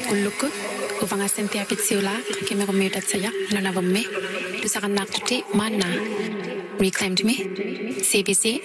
ulluku uvanga sentia pitsiula kimero mutataya nonavamme tusaranaktute mana reclaimed me CBC